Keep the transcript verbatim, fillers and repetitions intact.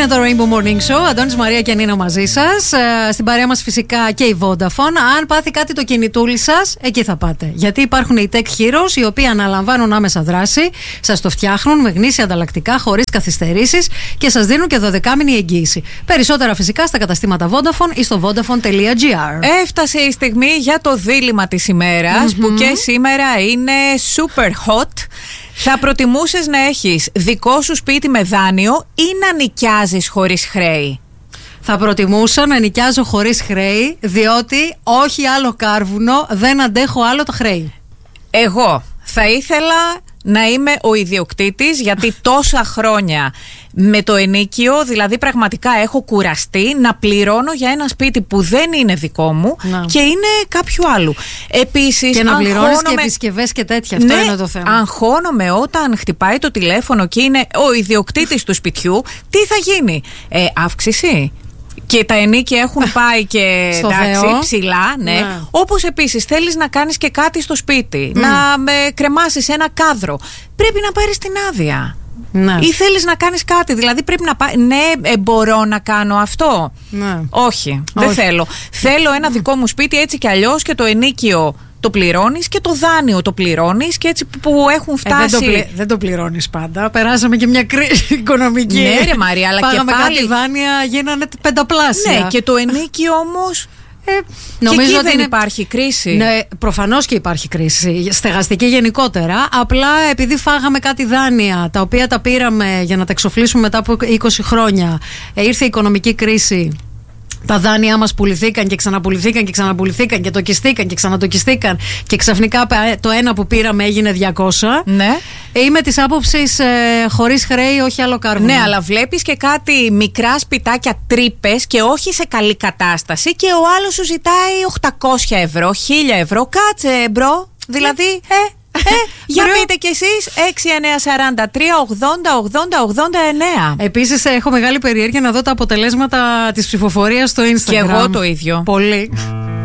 Είναι το Rainbow Morning Show. Αντώνης, Μαρία και Νίνα μαζί σας. Ε, στην παρέα μας φυσικά και η Vodafone. Αν πάθει κάτι το κινητούλι σας, εκεί θα πάτε. Γιατί υπάρχουν οι Tech Heroes, οι οποίοι αναλαμβάνουν άμεσα δράση, σας το φτιάχνουν με γνήσια ανταλλακτικά, χωρίς καθυστερήσεις και σας δίνουν και δωδεκάμηνη εγγύηση. Περισσότερα φυσικά στα καταστήματα Vodafone ή στο vodafone τελεία gr. Έφτασε η στιγμή για το δίλημμα της ημέρας, mm-hmm. που και σήμερα είναι super hot. Θα προτιμούσες να έχεις δικό σου σπίτι με δάνειο ή να νοικιάζεις χωρίς χρέη? Θα προτιμούσα να νοικιάζω χωρίς χρέη, διότι όχι άλλο κάρβουνο, δεν αντέχω άλλο το χρέη. Εγώ θα ήθελα να είμαι ο ιδιοκτήτης, γιατί τόσα χρόνια με το ενίκιο, δηλαδή πραγματικά έχω κουραστεί να πληρώνω για ένα σπίτι που δεν είναι δικό μου να. και είναι κάποιου άλλου. Επίσης, και να πληρώνεις και επισκευές και τέτοια, αυτό ναι, είναι το θέμα. Αγχώνομαι όταν χτυπάει το τηλέφωνο και είναι ο ιδιοκτήτης του σπιτιού, τι θα γίνει, ε, αύξηση? Και τα ενίκια έχουν πάει και στο εντάξει, Θεό. ψηλά, ναι. ναι. Όπως επίσης θέλεις να κάνεις και κάτι στο σπίτι, mm. να με κρεμάσεις ένα κάδρο, πρέπει να πάρεις την άδεια. Ναι. Ή θέλεις να κάνεις κάτι, δηλαδή πρέπει να πάει. Ναι, ε, μπορώ να κάνω αυτό. Ναι. Όχι, δεν Όχι. θέλω. Θέλω ένα δικό μου σπίτι έτσι κι αλλιώς, και το ενίκιο το πληρώνεις και το δάνειο το πληρώνεις, και έτσι που έχουν φτάσει. Ε, δεν, το πλη... δεν το πληρώνεις πάντα. Περάσαμε και μια κρίση οικονομική. Ναι, ρε Μαρία, αλλά Πάγαμε και πάλι κάτι δάνεια, γίνανε πενταπλάσια. Ναι, και το ενίκιο όμως. Ε, νομίζω και εκεί ότι δεν είναι... υπάρχει κρίση. Ναι, προφανώς και υπάρχει κρίση. Στεγαστική γενικότερα. Απλά επειδή φάγαμε κάτι δάνεια, τα οποία τα πήραμε για να τα εξοφλήσουμε μετά από είκοσι χρόνια, ε, ήρθε η οικονομική κρίση. Τα δάνειά μας πουληθήκαν και ξαναπουληθήκαν και ξαναπουληθήκαν και τοκιστήκαν και ξανατοκιστήκαν, και ξαφνικά το ένα που πήραμε έγινε διακόσια. Ναι. Είμαι της άποψης ε, χωρίς χρέη, όχι άλλο κάρβουνο. Ναι, αλλά βλέπεις και κάτι μικρά σπιτάκια τρύπες και όχι σε καλή κατάσταση, και ο άλλος σου ζητάει οκτακόσια ευρώ, χίλια ευρώ. Κάτσε, μπρο. Δηλαδή, ε. Ε, για πείτε κι εσείς. Έξι εννιά τέσσερα τρία ογδόντα ογδόντα ογδόντα εννέα. Επίσης έχω μεγάλη περιέργεια να δω τα αποτελέσματα της ψηφοφορίας στο Instagram. Και εγώ το ίδιο. Πολύ.